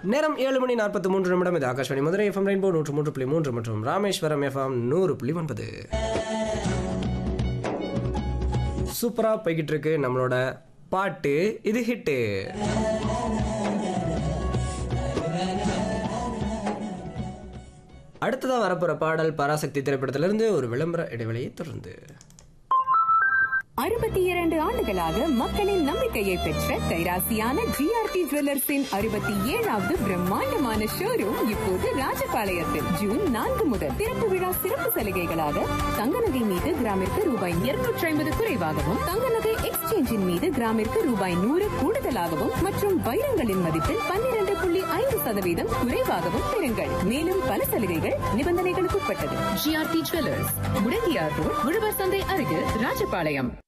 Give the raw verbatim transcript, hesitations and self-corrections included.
நேரம் ஏழு மணி நாற்பத்தி மூன்று நிமிடம். இது ஆகாஷ்வாணி மதுரை எஃப்எம் ரெயின்போ நூற்று மூன்று புள்ளி மூன்று மற்றும் ராமேஸ்வரம் எஃப்எம் நூறு புள்ளி ஒன்பது. சூப்பரா போய்கிட்டு இருக்கு நம்மளோட பாட்டு இது ஹிட்டு. அடுத்ததா வரப்போற பாடல் பராசக்தி திரைப்படத்திலிருந்து ஒரு விளம்பர இடைவெளியை தொடர்ந்து. அறுபத்தி இரண்டு ஆண்டுகளாக மக்களின் நம்பிக்கையை பெற்ற கைராசியான ஜிஆர்டி ஜுவல்லர்ஸின் அறுபத்தி ஏழாவது பிரம்மாண்டமான ஷோரூம் இப்போது ராஜபாளையத்தில் ஜூன் நான்கு முதல் திறப்பு விழா சிறப்பு சலுகைகளாக தங்க நகை மீது கிராமிற்கு ரூபாய் இருநூற்றி ஐம்பது குறைவாகவும், தங்க நகை எக்ஸ்சேஞ்சின் மீது கிராமிற்கு ரூபாய் நூறு கூடுதலாகவும் மற்றும் வைரங்களின் மதிப்பில் பன்னிரண்டு புள்ளி ஐந்து சதவீதம் குறைவாகவும் பெறுங்கள். மேலும் பல சலுகைகள் நிபந்தனைகளுக்கு உட்பட்டது. ஜிஆர்டி ஜுவல்லர்ஸ், முடங்கியார் ரோட், உழவர் சந்தை அருகில், ராஜபாளையம்.